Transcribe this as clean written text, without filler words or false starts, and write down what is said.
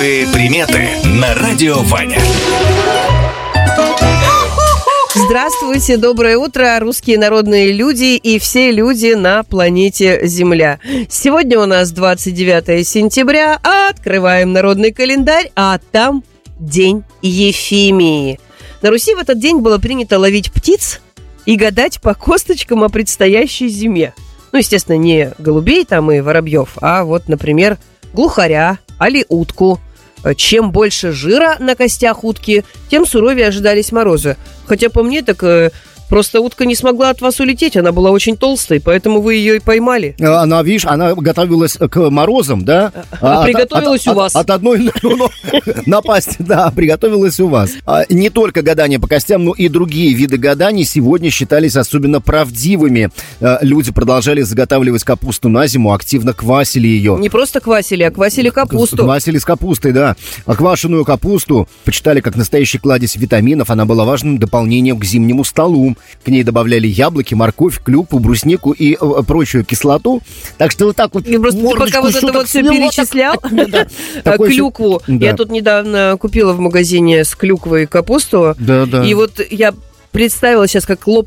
Особые приметы на Радио Ваня. Здравствуйте, доброе утро, русские народные люди и все люди на планете Земля. Сегодня у нас 29 сентября, открываем народный календарь, а там День Ефимии. На Руси в этот день было принято ловить птиц и гадать по косточкам о предстоящей зиме. Ну, естественно, не голубей там и воробьев, а вот, например, глухаря, али утку. Чем больше жира на костях утки, тем суровее ожидались морозы. Хотя по мне так просто утка не смогла от вас улететь, она была очень толстой, поэтому вы ее и поймали. Она, видишь, она готовилась к морозам, да? Приготовилась у вас. От одной напасти, да, приготовилась у вас. Не только гадания по костям, но и другие виды гаданий сегодня считались особенно правдивыми. Люди продолжали заготавливать капусту на зиму, активно квасили ее. Не просто квасили, а квасили капусту. Квасили с капустой, да. А квашеную капусту почитали как настоящий кладезь витаминов. Она была важным дополнением к зимнему столу. К ней добавляли яблоки, морковь, клюкву, бруснику и прочую кислоту. Так что вот так вот... И просто ты пока вот это вот все перечислял, клюкву. Я тут недавно купила в магазине с клюквой капусту. И вот я представила сейчас, как